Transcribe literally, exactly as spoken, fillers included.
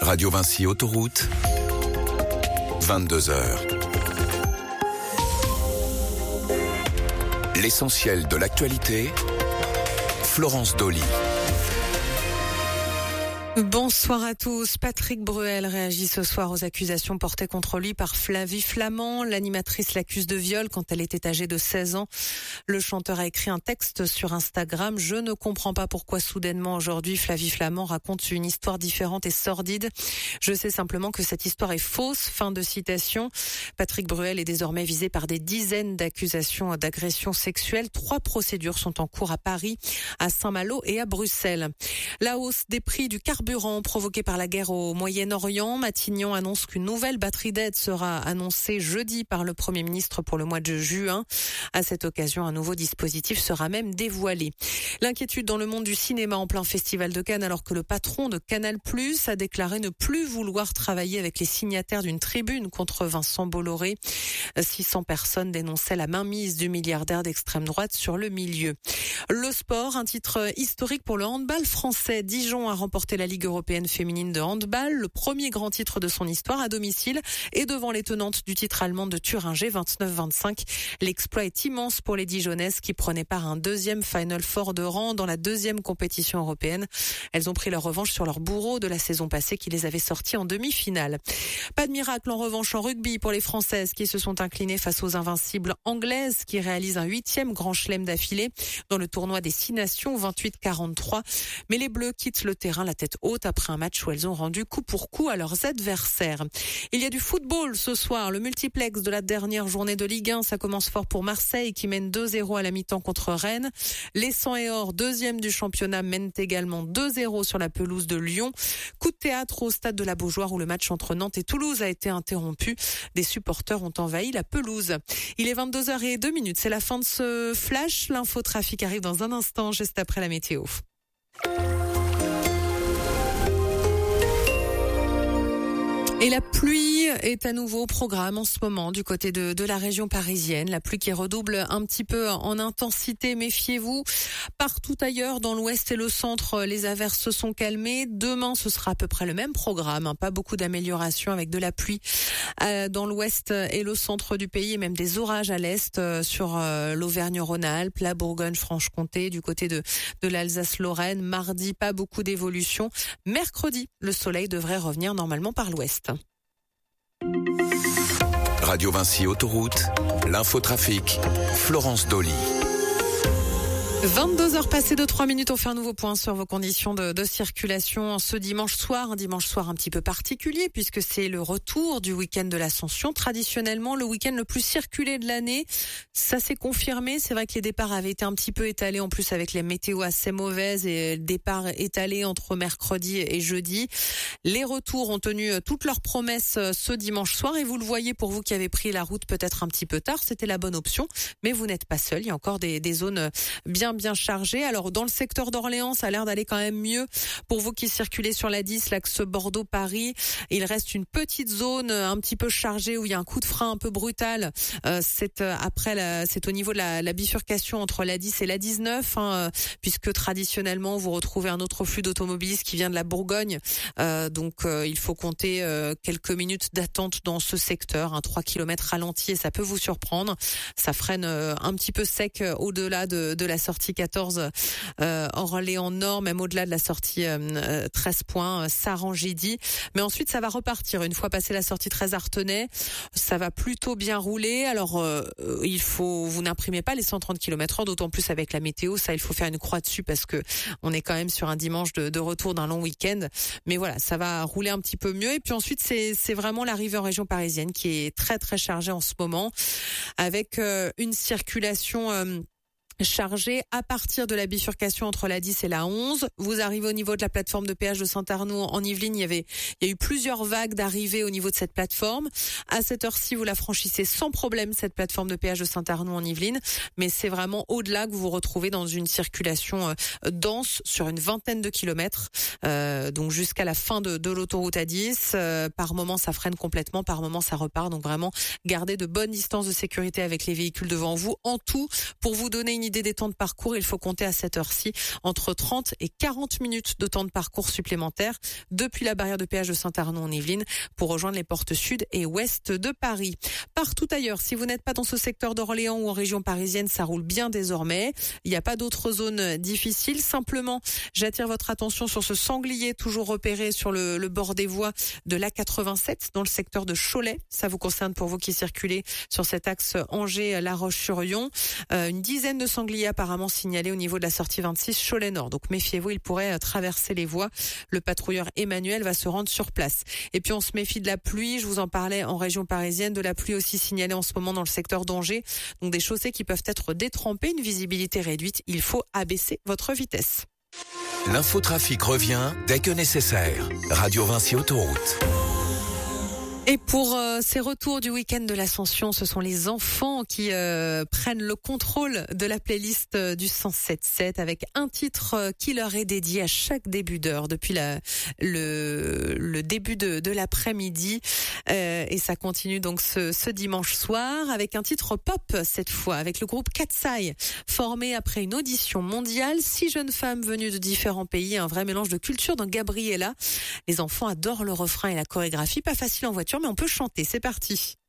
Radio Vinci Autoroute, vingt-deux heures. L'essentiel de l'actualité, Florence Dolly. Bonsoir à tous. Patrick Bruel réagit ce soir aux accusations portées contre lui par Flavie Flament. L'animatrice l'accuse de viol quand elle était âgée de seize ans. Le chanteur a écrit un texte sur Instagram. Je ne comprends pas pourquoi soudainement aujourd'hui Flavie Flament raconte une histoire différente et sordide. Je sais simplement que cette histoire est fausse. Fin de citation. Patrick Bruel est désormais visé par des dizaines d'accusations d'agression sexuelle. Trois procédures sont en cours à Paris, à Saint-Malo et à Bruxelles. La hausse des prix du carburant provoquée par la guerre au Moyen-Orient. Matignon annonce qu'une nouvelle batterie d'aide sera annoncée jeudi par le Premier ministre pour le mois de juin. À cette occasion, un nouveau dispositif sera même dévoilé. L'inquiétude dans le monde du cinéma en plein festival de Cannes alors que le patron de Canal plus, a déclaré ne plus vouloir travailler avec les signataires d'une tribune contre Vincent Bolloré. six cents personnes dénonçaient la mainmise du milliardaire d'extrême droite sur le milieu. Le sport, un titre historique pour le handball français. Dijon a remporté la Ligue européenne féminine de handball, le premier grand titre de son histoire à domicile et devant les tenantes du titre allemand de Thuringe vingt-neuf vingt-cinq. L'exploit est immense pour les Dijonnaises qui prenaient part à un deuxième Final Four de rang dans la deuxième compétition européenne. Elles ont pris leur revanche sur leur bourreau de la saison passée qui les avait sorties en demi-finale. Pas de miracle en revanche en rugby pour les Françaises qui se sont inclinées face aux invincibles anglaises qui réalisent un huitième grand chelem d'affilée dans le tournoi des Six Nations vingt-huit quarante-trois. Mais les Bleus quittent le terrain la tête haute après un match où elles ont rendu coup pour coup à leurs adversaires. Il y a du football ce soir, le multiplex de la dernière journée de Ligue un, ça commence fort pour Marseille qui mène deux zéro à la mi-temps contre Rennes. Les Sang et Or, deuxième du championnat, mènent également deux zéro sur la pelouse de Lyon. Coup de théâtre au stade de la Beaujoire où le match entre Nantes et Toulouse a été interrompu. Des supporters ont envahi la pelouse. Il est vingt-deux heures zéro deux, c'est la fin de ce flash. L'infotrafic arrive dans un instant, juste après la météo. Et la pluie est à nouveau au programme en ce moment du côté de, de la région parisienne. La pluie qui redouble un petit peu en intensité, méfiez-vous. Partout ailleurs, dans l'ouest et le centre, les averses se sont calmées. Demain, ce sera à peu près le même programme. Hein. Pas beaucoup d'amélioration avec de la pluie euh, dans l'ouest et le centre du pays et même des orages à l'est euh, sur euh, l'Auvergne-Rhône-Alpes, la Bourgogne-Franche-Comté, du côté de, de l'Alsace-Lorraine. Mardi, pas beaucoup d'évolution. Mercredi, le soleil devrait revenir normalement par l'ouest. Radio Vinci Autoroute, l'infotrafic, Florence Dolly. vingt-deux heures passées de trois minutes, on fait un nouveau point sur vos conditions de, de circulation ce dimanche soir. Un dimanche soir un petit peu particulier puisque c'est le retour du week-end de l'Ascension. Traditionnellement, le week-end le plus circulé de l'année. Ça s'est confirmé. C'est vrai que les départs avaient été un petit peu étalés en plus avec les météos assez mauvaises et le départ étalé entre mercredi et jeudi. Les retours ont tenu toutes leurs promesses ce dimanche soir et vous le voyez pour vous qui avez pris la route peut-être un petit peu tard. C'était la bonne option, mais vous n'êtes pas seul. Il y a encore des, des zones bien bien chargé. Alors dans le secteur d'Orléans, ça a l'air d'aller quand même mieux pour vous qui circulez sur la dix, l'axe Bordeaux-Paris. Il reste une petite zone un petit peu chargée où il y a un coup de frein un peu brutal. Euh, c'est après la, c'est au niveau de la, la bifurcation entre la dix et la dix-neuf, hein, puisque traditionnellement vous retrouvez un autre flux d'automobilistes qui vient de la Bourgogne. Euh, donc euh, il faut compter euh, quelques minutes d'attente dans ce secteur, hein, trois kilomètres ralenti et ça peut vous surprendre. Ça freine euh, un petit peu sec euh, au-delà de, de la sortie quatorze euh, Orléans Nord, même au-delà de la sortie euh, treize points, Saran-Gidi. Mais ensuite, ça va repartir. Une fois passé la sortie treize Artenay, ça va plutôt bien rouler. Alors, euh, il faut, vous n'imprimez pas les cent trente kilomètres heure, d'autant plus avec la météo. Ça, il faut faire une croix dessus parce que on est quand même sur un dimanche de, de retour d'un long week-end. Mais voilà, ça va rouler un petit peu mieux. Et puis ensuite, c'est, c'est vraiment l'arrivée en région parisienne qui est très très chargée en ce moment, avec euh, une circulation euh, chargé à partir de la bifurcation entre la dix et la onze. Vous arrivez au niveau de la plateforme de péage de Saint-Arnaud en Yvelines. Il y avait, il y a eu plusieurs vagues d'arrivée au niveau de cette plateforme. À cette heure-ci, vous la franchissez sans problème, cette plateforme de péage de Saint-Arnaud en Yvelines. Mais c'est vraiment au-delà que vous vous retrouvez dans une circulation euh, dense sur une vingtaine de kilomètres. Euh, donc jusqu'à la fin de, de l'autoroute A dix. Euh, par moment, ça freine complètement. Par moment, ça repart. Donc vraiment, gardez de bonnes distances de sécurité avec les véhicules devant vous. En tout, pour vous donner une une idée des temps de parcours, il faut compter à cette heure-ci entre trente et quarante minutes de temps de parcours supplémentaires depuis la barrière de péage de Saint-Arnaud-en-Yvelines pour rejoindre les portes sud et ouest de Paris. Partout ailleurs, si vous n'êtes pas dans ce secteur d'Orléans ou en région parisienne, ça roule bien désormais. Il n'y a pas d'autres zones difficiles. Simplement, j'attire votre attention sur ce sanglier toujours repéré sur le, le bord des voies de l'A quatre-vingt-sept dans le secteur de Cholet. Ça vous concerne pour vous qui circulez sur cet axe Angers-La Roche-sur-Yon. Euh, une dizaine de sangliers apparemment signalés au niveau de la sortie vingt-six Cholet-Nord. Donc méfiez-vous, il pourrait traverser les voies. Le patrouilleur Emmanuel va se rendre sur place. Et puis on se méfie de la pluie. Je vous en parlais en région parisienne, de la pluie aussi signalée en ce moment dans le secteur d'Angers. Donc des chaussées qui peuvent être détrempées, une visibilité réduite. Il faut abaisser votre vitesse. L'infotrafic revient dès que nécessaire. Radio Vinci Autoroute. Et pour euh, ces retours du week-end de l'Ascension, ce sont les enfants qui euh, prennent le contrôle de la playlist euh, du cent sept sept avec un titre euh, qui leur est dédié à chaque début d'heure depuis la, le, le début de, de l'après-midi. Euh, et ça continue donc ce, ce dimanche soir avec un titre pop cette fois, avec le groupe Katsai, formé après une audition mondiale. Six jeunes femmes venues de différents pays, un vrai mélange de culture dans Gabriella. Les enfants adorent le refrain et la chorégraphie, pas facile en voiture, mais on peut chanter. C'est parti.